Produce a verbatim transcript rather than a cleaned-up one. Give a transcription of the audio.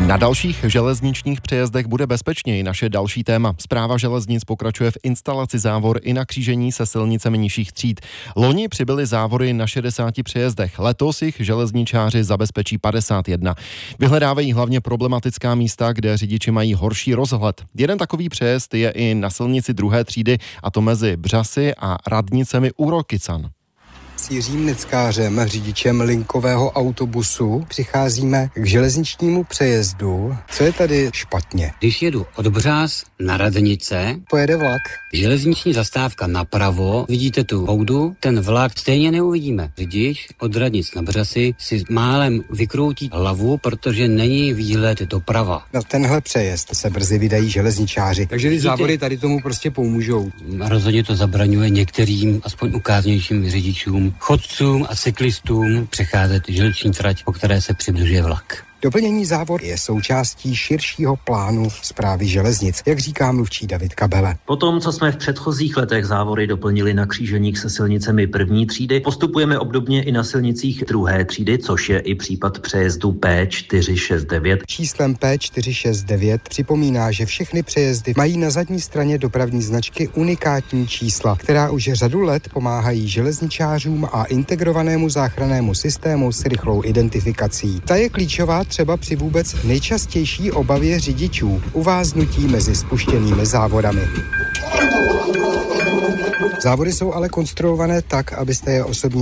Na dalších železničních přejezdech bude bezpečněji, naše další téma. Správa železnic pokračuje v instalaci závor i na křížení se silnicemi nižších tříd. Loni přibyly závory na šedesáti přejezdech, letos jich železničáři zabezpečí padesát jedna. Vyhledávají hlavně problematická místa, kde řidiči mají horší rozhled. Jeden takový přejezd je i na silnici druhé třídy, a to mezi Břasy a radnicemi u Rokycan. S Jiřím Neckářem, řidičem linkového autobusu, přicházíme k železničnímu přejezdu. Co je tady špatně? Když jedu od Břás na Radnice, Pojede vlak. železniční zastávka napravo, vidíte tu houdu, ten vlak stejně neuvidíme. Řidič od Radnic na Břasy si málem vykroutí hlavu, protože není výhled doprava. Na tenhle přejezd se brzy vydají železničáři. Takže ty závody tady tomu prostě pomůžou. Rozhodně to zabraňuje některým, aspoň ukáznějším řidičům, chodcům a cyklistům přecházet železniční trať, po které se přibližuje vlak. Doplnění závor je součástí širšího plánu Správy železnic, jak říká mluvčí David Kabele. Po tom, co jsme v předchozích letech závory doplnili na kříženích se silnicemi první třídy, postupujeme obdobně i na silnicích druhé třídy, což je i případ přejezdu P čtyři šest devět. Číslem P čtyři šest devět připomíná, že všechny přejezdy mají na zadní straně dopravní značky unikátní čísla, která už řadu let pomáhají železničářům a integrovanému záchrannému systému s rychlou identifikací. Ta je klíčová třeba při vůbec nejčastější obavě řidičů, uváznutí mezi spuštěnými závorami. Závody jsou ale konstruované tak, abyste je osobní